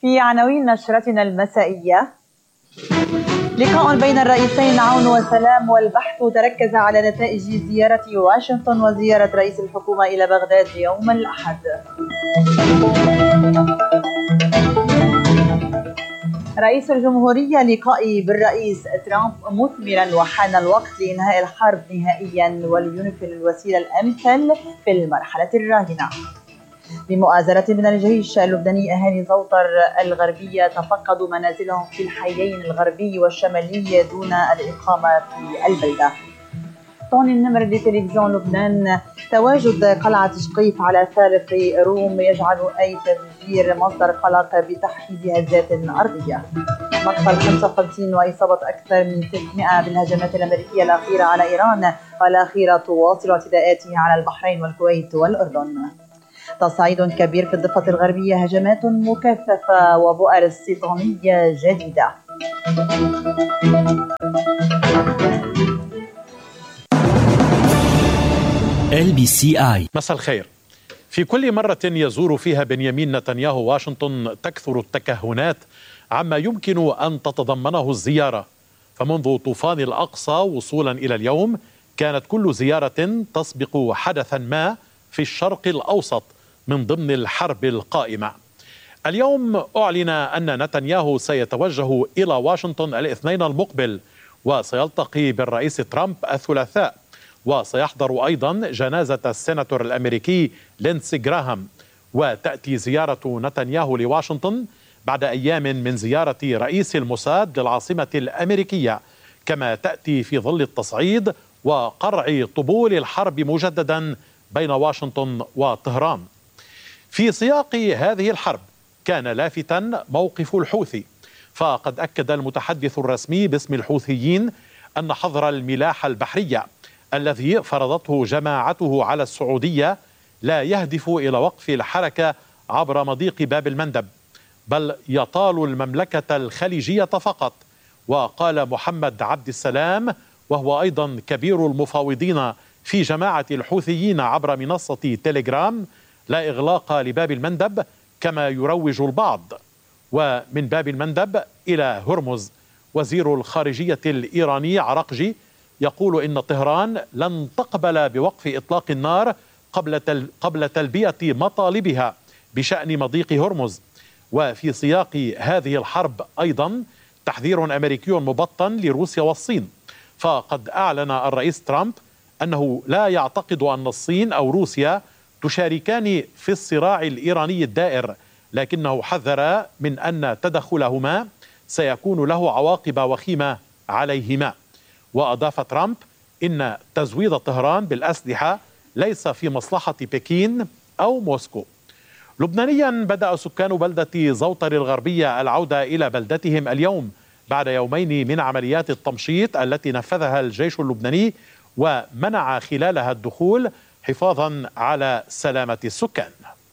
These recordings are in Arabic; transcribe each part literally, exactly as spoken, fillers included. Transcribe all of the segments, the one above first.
في عناوين نشرتنا المسائية: لقاء بين الرئيسين عون وسلام، والبحث تركز على نتائج زيارة واشنطن وزيارة رئيس الحكومة إلى بغداد يوم الأحد. رئيس الجمهورية لقائي بالرئيس ترامب مثمرا، وحان الوقت لإنهاء الحرب نهائيا ولينفذ الوسيلة الأمثل في المرحلة الراهنة. بمؤازرة من الجيش اللبناني، أهالي زوطر الغربية تفقدوا منازلهم في الحيين الغربي والشمالي دون الإقامة في البلدة. طوني النمر لتلفزيون لبنان: تواجد قلعة شقيف على ثالث روم يجعل أي تفجير مصدر قلق بتحفيز هزات أرضية. مقتل خمسة وخمسين وإصابة أكثر من ستمائة بالهجمات الأمريكية الأخيرة على إيران، والأخيرة تواصل اعتداءاتها على البحرين والكويت والأردن. تصعيد كبير في الضفة الغربية، هجمات مكثفة وبؤر استيطانية جديدة. إل بي سي آي. مساء الخير. في كل مرة يزور فيها بنيامين نتنياهو واشنطن تكثر التكهنات عما يمكن أن تتضمنه الزيارة، فمنذ طوفان الأقصى وصولا إلى اليوم كانت كل زيارة تسبق حدثا ما في الشرق الأوسط من ضمن الحرب القائمة. اليوم أعلن أن نتنياهو سيتوجه إلى واشنطن الاثنين المقبل، وسيلتقي بالرئيس ترامب الثلاثاء، وسيحضر أيضا جنازة السيناتور الأمريكي لينسي جراهام. وتأتي زيارة نتنياهو لواشنطن بعد أيام من زيارة رئيس الموساد للعاصمة الأمريكية، كما تأتي في ظل التصعيد وقرع طبول الحرب مجددا بين واشنطن وطهران. في سياق هذه الحرب كان لافتا موقف الحوثي، فقد أكد المتحدث الرسمي باسم الحوثيين أن حظر الملاحة البحرية الذي فرضته جماعته على السعودية لا يهدف إلى وقف الحركة عبر مضيق باب المندب، بل يطال المملكة الخليجية فقط. وقال محمد عبد السلام، وهو أيضا كبير المفاوضين في جماعة الحوثيين عبر منصة تيليجرام: لا إغلاق لباب المندب كما يروج البعض. ومن باب المندب إلى هرمز، وزير الخارجية الإيراني عرقجي يقول إن طهران لن تقبل بوقف إطلاق النار قبل تل قبل تلبية مطالبها بشأن مضيق هرمز. وفي سياق هذه الحرب أيضا تحذير أمريكي مبطن لروسيا والصين، فقد أعلن الرئيس ترامب أنه لا يعتقد أن الصين أو روسيا تشاركان في الصراع الإيراني الدائر، لكنه حذر من أن تدخلهما سيكون له عواقب وخيمة عليهما. وأضاف ترامب إن تزويد طهران بالأسلحة ليس في مصلحة بكين أو موسكو. لبنانيا، بدأ سكان بلدة زوطر الغربية العودة إلى بلدتهم اليوم بعد يومين من عمليات التمشيط التي نفذها الجيش اللبناني ومنع خلالها الدخول حفاظا على سلامة السكان.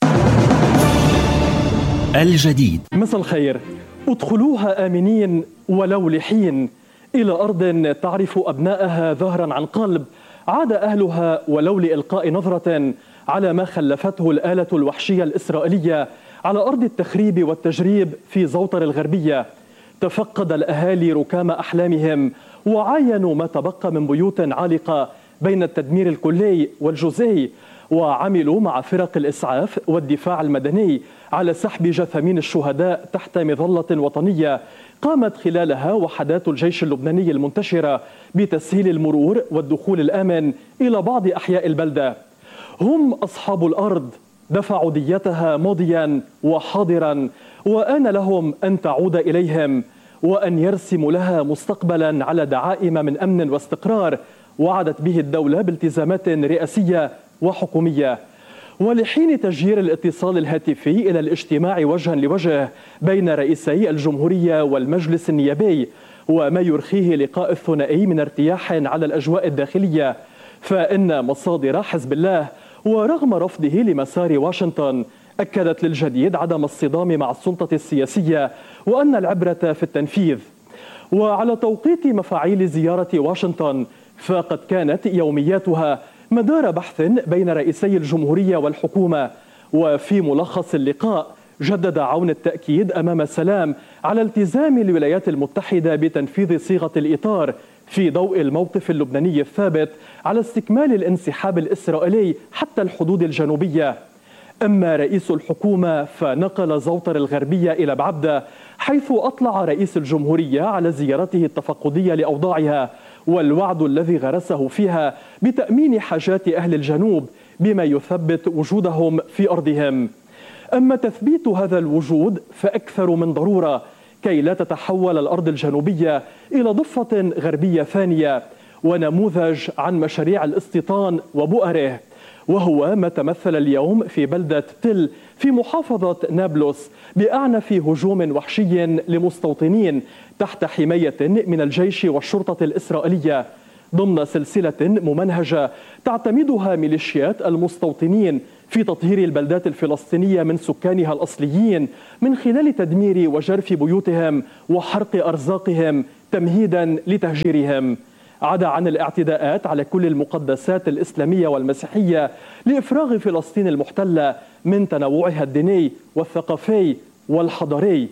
الجديد. مساء الخير. ادخلوها آمنين ولو لحين إلى أرض تعرف أبنائها ظهرا عن قلب. عاد أهلها ولو لإلقاء نظرة على ما خلفته الآلة الوحشية الإسرائيلية على أرض التخريب والتجريب في زوطر الغربية. تفقد الأهالي ركام أحلامهم وعاينوا ما تبقى من بيوت عالقة بين التدمير الكلي والجزئي، وعملوا مع فرق الإسعاف والدفاع المدني على سحب جثامين الشهداء تحت مظلة وطنية قامت خلالها وحدات الجيش اللبناني المنتشرة بتسهيل المرور والدخول الآمن إلى بعض أحياء البلدة. هم أصحاب الأرض، دفعوا ديتها ماضيا وحاضرا، وآن لهم أن تعود إليهم وأن يرسموا لها مستقبلا على دعائم من أمن واستقرار وعدت به الدولة بالتزامات رئاسية وحكومية. ولحين تجيير الاتصال الهاتفي إلى الاجتماع وجها لوجه بين رئيسي الجمهورية والمجلس النيابي وما يرخيه لقاء الثنائي من ارتياح على الأجواء الداخلية، فإن مصادر حزب الله ورغم رفضه لمسار واشنطن أكدت للجديد عدم الصدام مع السلطة السياسية وأن العبرة في التنفيذ. وعلى توقيت مفاعيل زيارة واشنطن فقد كانت يومياتها مدار بحث بين رئيسي الجمهورية والحكومة. وفي ملخص اللقاء جدد عون التأكيد أمام سلام على التزام الولايات المتحدة بتنفيذ صيغة الإطار في ضوء الموقف اللبناني الثابت على استكمال الانسحاب الإسرائيلي حتى الحدود الجنوبية. أما رئيس الحكومة فنقل زوطر الغربية إلى بعبدة، حيث أطلع رئيس الجمهورية على زيارته التفقدية لأوضاعها والوعد الذي غرسه فيها بتأمين حاجات أهل الجنوب بما يثبت وجودهم في أرضهم. أما تثبيت هذا الوجود فأكثر من ضرورة كي لا تتحول الأرض الجنوبية إلى ضفة غربية ثانية ونموذج عن مشاريع الاستيطان وبؤره، وهو ما تمثل اليوم في بلدة تل في محافظة نابلس بأعنف هجوم وحشي لمستوطنين تحت حماية من الجيش والشرطة الإسرائيلية ضمن سلسلة ممنهجة تعتمدها ميليشيات المستوطنين في تطهير البلدات الفلسطينية من سكانها الأصليين من خلال تدمير وجرف بيوتهم وحرق أرزاقهم تمهيدا لتهجيرهم، عدا عن الاعتداءات على كل المقدسات الإسلامية والمسيحية لإفراغ فلسطين المحتلة من تنوعها الديني والثقافي والحضاري.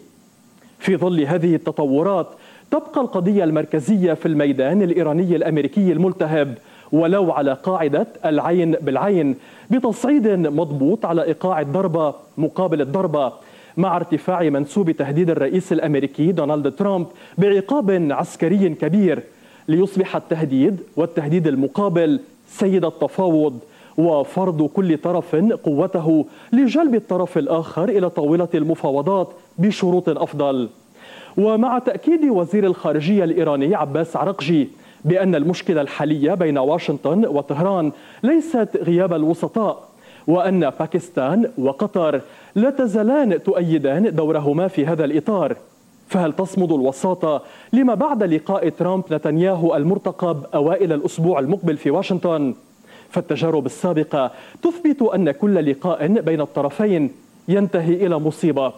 في ظل هذه التطورات تبقى القضية المركزية في الميدان الإيراني الأمريكي الملتهب ولو على قاعدة العين بالعين بتصعيد مضبوط على إيقاع الضربة مقابل الضربة، مع ارتفاع منسوب تهديد الرئيس الأمريكي دونالد ترامب بعقاب عسكري كبير ليصبح التهديد والتهديد المقابل سيد التفاوض وفرض كل طرف قوته لجلب الطرف الآخر إلى طاولة المفاوضات بشروط أفضل. ومع تأكيد وزير الخارجية الإيراني عباس عرقجي بأن المشكلة الحالية بين واشنطن وطهران ليست غياب الوسطاء، وأن باكستان وقطر لا تزالان تؤيدان دورهما في هذا الإطار، فهل تصمد الوساطة لما بعد لقاء ترامب نتنياهو المرتقب أوائل الأسبوع المقبل في واشنطن؟ فالتجارب السابقة تثبت أن كل لقاء بين الطرفين ينتهي إلى مصيبة.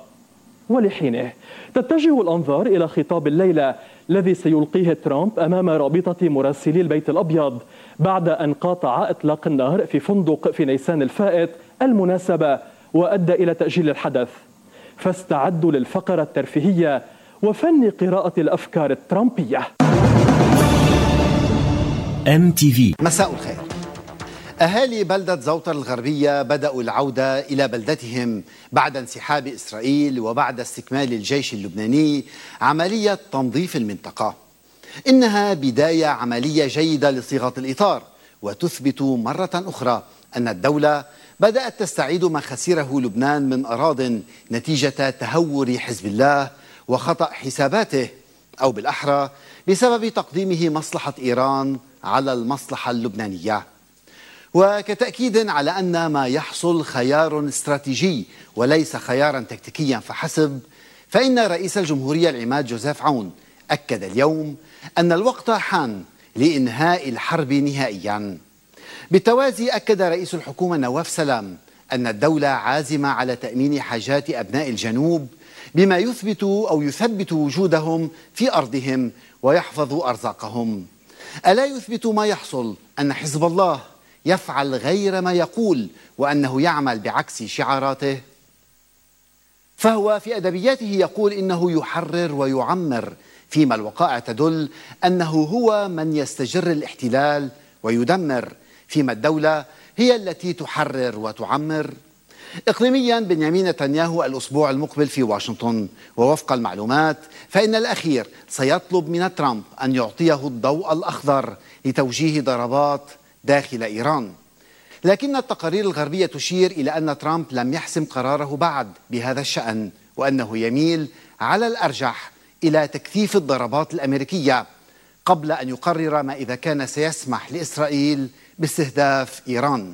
ولحينه تتجه الأنظار إلى خطاب الليلة الذي سيلقيه ترامب أمام رابطة مراسلي البيت الأبيض بعد أن قاطع إطلاق النار في فندق في نيسان الفائت المناسبة وأدى إلى تأجيل الحدث. فاستعدوا للفقرة الترفيهية وفن قراءة الأفكار الترامبية. إم تي في. مساء الخير. أهالي بلدة زوطر الغربية بدأوا العودة إلى بلدتهم بعد انسحاب إسرائيل وبعد استكمال الجيش اللبناني عملية تنظيف المنطقة. إنها بداية عملية جيدة لصيغة الإطار، وتثبت مرة أخرى أن الدولة بدأت تستعيد ما خسره لبنان من أراضٍ نتيجة تهور حزب الله وخطأ حساباته، أو بالأحرى بسبب تقديمه مصلحة إيران على المصلحة اللبنانية. وكتأكيد على أن ما يحصل خيار استراتيجي وليس خيارا تكتيكيا فحسب، فإن رئيس الجمهورية العماد جوزيف عون أكد اليوم أن الوقت حان لإنهاء الحرب نهائيا. بالتوازي أكد رئيس الحكومة نواف سلام أن الدولة عازمة على تأمين حاجات أبناء الجنوب بما يثبت أو يثبت وجودهم في أرضهم ويحفظ أرزاقهم. ألا يثبت ما يحصل أن حزب الله يفعل غير ما يقول وأنه يعمل بعكس شعاراته؟ فهو في أدبياته يقول إنه يحرر ويعمر، فيما الوقائع تدل أنه هو من يستجر الاحتلال ويدمر، فيما الدولة هي التي تحرر وتعمر. إقليميا بنيامين نتنياهو الأسبوع المقبل في واشنطن، ووفق المعلومات فإن الأخير سيطلب من ترامب أن يعطيه الضوء الأخضر لتوجيه ضربات داخل إيران. لكن التقارير الغربية تشير إلى أن ترامب لم يحسم قراره بعد بهذا الشأن، وأنه يميل على الأرجح إلى تكثيف الضربات الأمريكية قبل أن يقرر ما إذا كان سيسمح لإسرائيل باستهداف إيران.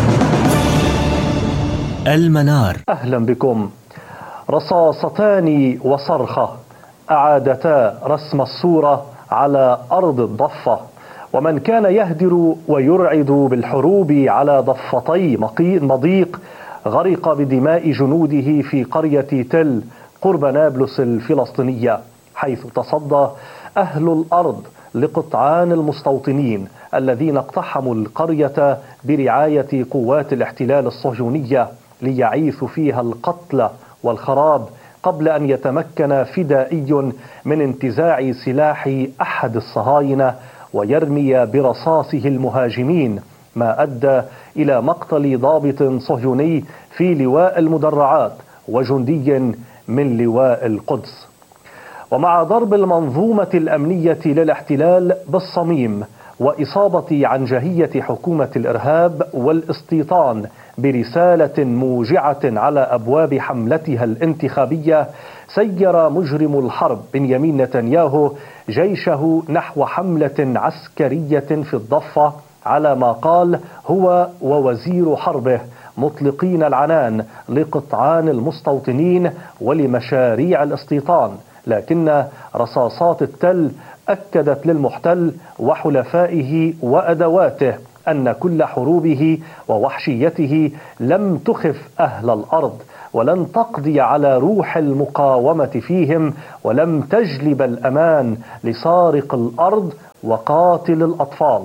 المنار. أهلا بكم. رصاصتان وصرخة أعادتا رسم الصورة على أرض الضفة، ومن كان يهدر ويرعد بالحروب على ضفتي مضيق غرق بدماء جنوده في قرية تل قرب نابلس الفلسطينية، حيث تصدى أهل الأرض لقطعان المستوطنين الذين اقتحموا القرية برعاية قوات الاحتلال الصهيونية ليعيثوا فيها القتل والخراب قبل أن يتمكن فدائي من انتزاع سلاح أحد الصهاينة ويرمي برصاصه المهاجمين، ما أدى إلى مقتل ضابط صهيوني في لواء المدرعات وجندي من لواء القدس. ومع ضرب المنظومة الأمنية للاحتلال بالصميم وإصابة عنجهية حكومة الإرهاب والاستيطان برسالة موجعة على أبواب حملتها الانتخابية، سير مجرم الحرب بنيامين نتنياهو جيشه نحو حملة عسكرية في الضفة على ما قال هو ووزير حربه، مطلقين العنان لقطعان المستوطنين ولمشاريع الاستيطان. لكن رصاصات التل أكدت للمحتل وحلفائه وأدواته أن كل حروبه ووحشيته لم تخف أهل الأرض، ولن تقضي على روح المقاومة فيهم، ولم تجلب الأمان لسارق الأرض وقاتل الأطفال.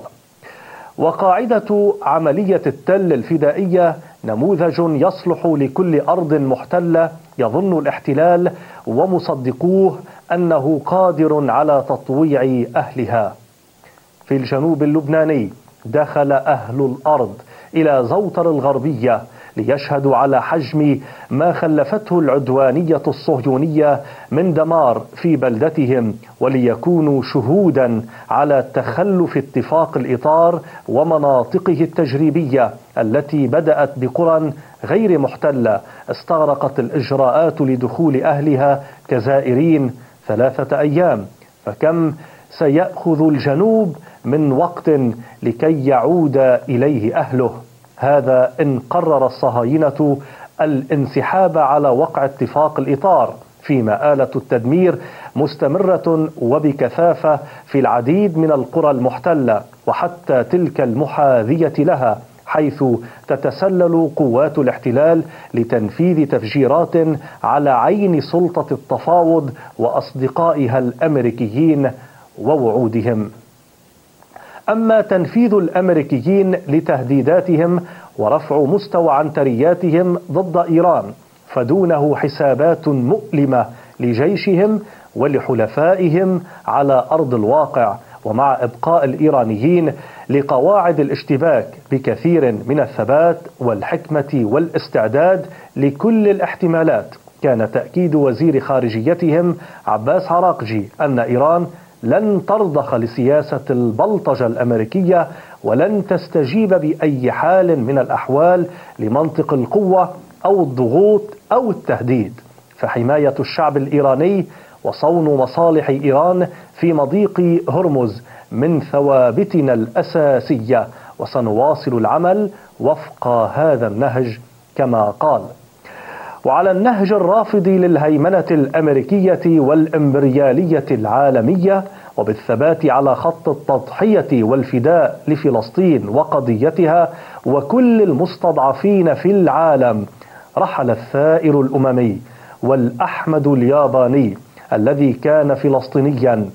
وقاعدة عملية التل الفدائية نموذج يصلح لكل أرض محتلة يظن الاحتلال ومصدقوه أنه قادر على تطويع أهلها. في الجنوب اللبناني دخل أهل الأرض إلى زوطر الغربية ليشهدوا على حجم ما خلفته العدوانية الصهيونية من دمار في بلدتهم، وليكونوا شهودا على تخلف اتفاق الإطار ومناطقه التجريبية التي بدأت بقرى غير محتلة استغرقت الإجراءات لدخول أهلها كزائرين ثلاثة أيام، فكم سيأخذ الجنوب من وقت لكي يعود إليه أهله؟ هذا إن قرر الصهاينة الانسحاب على وقع اتفاق الإطار، فيما آلة التدمير مستمرة وبكثافة في العديد من القرى المحتلة وحتى تلك المحاذية لها، حيث تتسلل قوات الاحتلال لتنفيذ تفجيرات على عين سلطة التفاوض وأصدقائها الأمريكيين ووعودهم. أما تنفيذ الأمريكيين لتهديداتهم ورفع مستوى عنترياتهم ضد إيران فدونه حسابات مؤلمة لجيشهم ولحلفائهم على أرض الواقع، ومع إبقاء الإيرانيين لقواعد الاشتباك بكثير من الثبات والحكمة والاستعداد لكل الاحتمالات، كان تأكيد وزير خارجيتهم عباس عراقجي أن إيران لن ترضخ لسياسة البلطجة الأمريكية ولن تستجيب بأي حال من الأحوال لمنطق القوة أو الضغوط أو التهديد. فحماية الشعب الإيراني وصون مصالح إيران في مضيق هرمز من ثوابتنا الأساسية، وسنواصل العمل وفق هذا النهج كما قال. وعلى النهج الرافض للهيمنة الأمريكية والإمبريالية العالمية وبالثبات على خط التضحية والفداء لفلسطين وقضيتها وكل المستضعفين في العالم، رحل الثائر الأممي والأحمد الياباني الذي كان فلسطينيا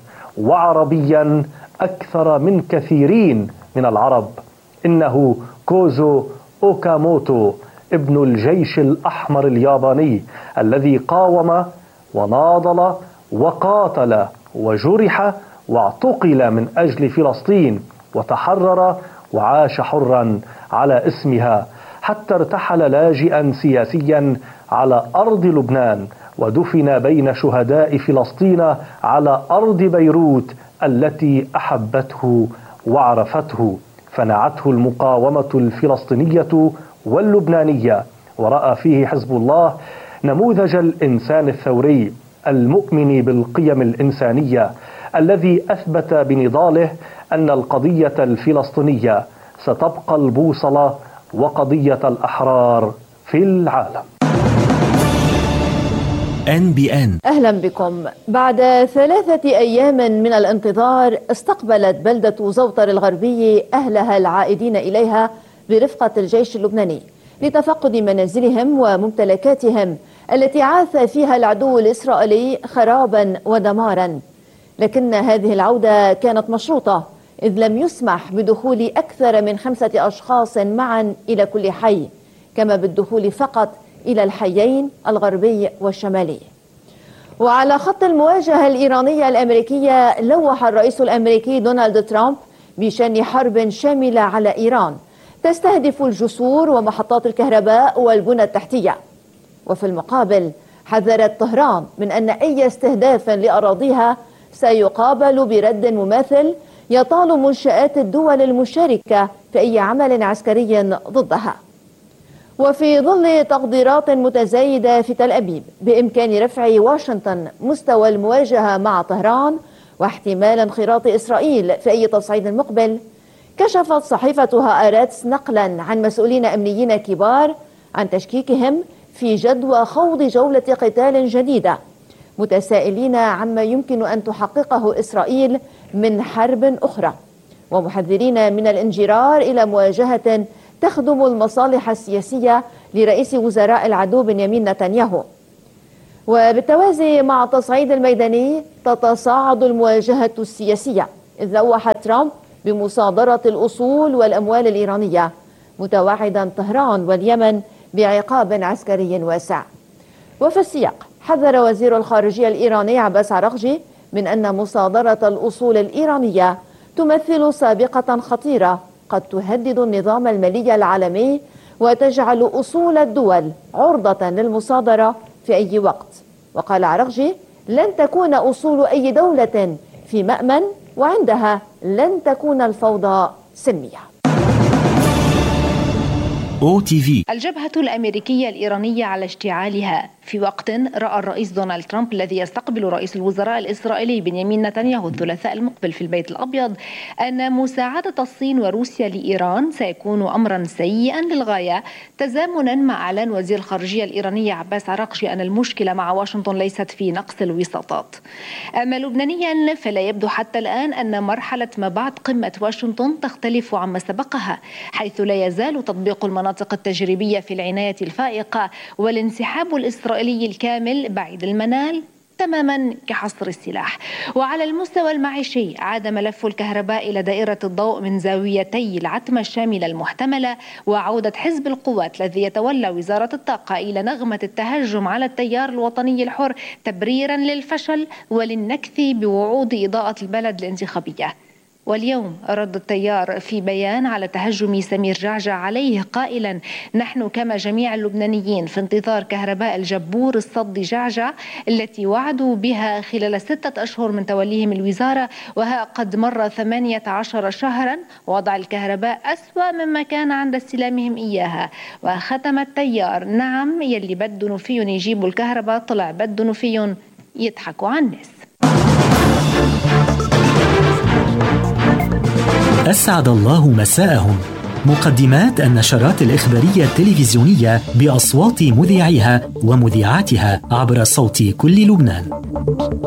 وعربيا أكثر من كثيرين من العرب. إنه كوزو أوكاموتو ابن الجيش الأحمر الياباني الذي قاوم وناضل وقاتل وجرح واعتقل من أجل فلسطين وتحرر وعاش حرا على اسمها، حتى ارتحل لاجئا سياسيا على أرض لبنان ودفن بين شهداء فلسطين على أرض بيروت التي أحبته وعرفته. فنعته المقاومة الفلسطينية واللبنانية، ورأى فيه حزب الله نموذج الإنسان الثوري المؤمن بالقيم الإنسانية الذي أثبت بنضاله أن القضية الفلسطينية ستبقى البوصلة وقضية الأحرار في العالم. إن بي إن أهلا بكم. بعد ثلاثة أيام من الانتظار استقبلت بلدة زوطر الغربي أهلها العائدين إليها برفقة الجيش اللبناني لتفقد منازلهم وممتلكاتهم التي عاث فيها العدو الإسرائيلي خرابا ودمارا. لكن هذه العودة كانت مشروطة، إذ لم يسمح بدخول أكثر من خمسة أشخاص معا إلى كل حي، كما بالدخول فقط إلى الحيين الغربي والشمالي. وعلى خط المواجهة الإيرانية الأمريكية، لوح الرئيس الأمريكي دونالد ترامب بشن حرب شاملة على إيران تستهدف الجسور ومحطات الكهرباء والبنى التحتية. وفي المقابل حذرت طهران من أن أي استهداف لأراضيها سيقابل برد مماثل يطال منشآت الدول المشاركة في أي عمل عسكري ضدها. وفي ظل تقديرات متزايدة في تل أبيب بإمكان رفع واشنطن مستوى المواجهة مع طهران واحتمال انخراط إسرائيل في أي تصعيد مقبل، كشفت صحيفة هآرتس نقلا عن مسؤولين أمنيين كبار عن تشكيكهم في جدوى خوض جولة قتال جديدة، متسائلين عما يمكن أن تحققه إسرائيل من حرب أخرى، ومحذرين من الانجرار إلى مواجهة تخدم المصالح السياسية لرئيس وزراء العدو بنيامين نتنياهو. وبالتوازي مع التصعيد الميداني تتصاعد المواجهة السياسية، إذ لوح ترامب بمصادرة الأصول والأموال الإيرانية، متوعدا طهران واليمن بعقاب عسكري واسع. وفي السياق حذر وزير الخارجية الإيراني عباس عراقجي من أن مصادرة الأصول الإيرانية تمثل سابقة خطيرة قد تهدد النظام المالي العالمي وتجعل أصول الدول عرضة للمصادرة في أي وقت. وقال عراقجي: لن تكون أصول أي دولة في مأمن، وعندها لن تكون الفوضى سلمية. أو تي في. الجبهة الأمريكية الإيرانية على اشتعالها في وقت رأى الرئيس دونالد ترامب الذي يستقبل رئيس الوزراء الإسرائيلي بنيامين نتنياهو الثلاثاء المقبل في البيت الأبيض أن مساعدة الصين وروسيا لإيران سيكون أمرا سيئا للغاية، تزامنا مع إعلان وزير الخارجية الإيرانية عباس عراقجي أن المشكلة مع واشنطن ليست في نقص الوساطات. أما لبنانيا فلا يبدو حتى الآن أن مرحلة ما بعد قمة واشنطن تختلف عما سبقها، حيث لا يزال تطبيق المناطق التجريبية في العناية الفائقة والانسحاب الإسرائيلي الكامل بعيد المنال تماما كحصر السلاح. وعلى المستوى المعيشي عاد ملف الكهرباء إلى دائرة الضوء من زاويتي العتمة الشاملة المحتملة، وعودة حزب القوات الذي يتولى وزارة الطاقة إلى نغمة التهجم على التيار الوطني الحر تبريرا للفشل وللنكث بوعود إضاءة البلد الانتخابية. واليوم رد التيار في بيان على تهجم سمير جعجع عليه قائلا: نحن كما جميع اللبنانيين في انتظار كهرباء الجبور الصد جعجع التي وعدوا بها خلال ستة أشهر من توليهم الوزارة، وها قد مر ثمانية عشر شهرا وضع الكهرباء أسوأ مما كان عند استلامهم إياها. وختم التيار: نعم يلي بده نفي يجيبوا الكهرباء طلع بده نفي يضحكوا على الناس. أسعد الله مساءهم. مقدمات النشرات الإخبارية التلفزيونية بأصوات مذيعيها ومذيعاتها عبر صوت كل لبنان.